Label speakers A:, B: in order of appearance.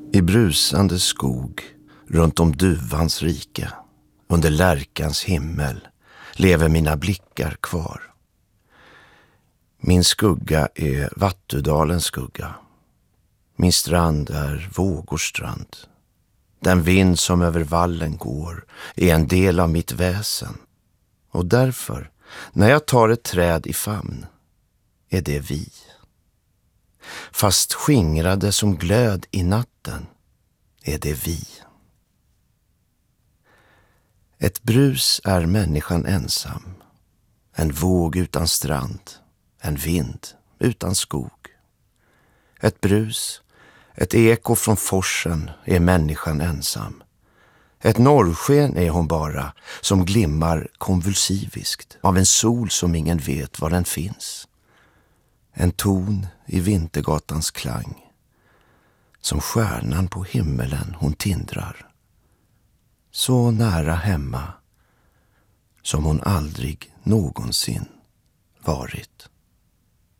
A: I brusande skog, runt om duvans rike, under lärkans himmel, lever mina blickar kvar. Min skugga är Vattudalens skugga. Min strand är vågors strand. Den vind som över vallen går är en del av mitt väsen. Och därför, när jag tar ett träd i famn, är det vi. Fast skingrade som glöd i natten är det vi. Ett brus är människan ensam. En våg utan strand, en vind utan skog. Ett brus, ett eko från forsen är människan ensam. Ett norrsken är hon bara, som glimmar konvulsiviskt av en sol som ingen vet var den finns. En ton i vintergatans klang, som stjärnan på himmelen hon tindrar. Så nära hemma som hon aldrig någonsin varit.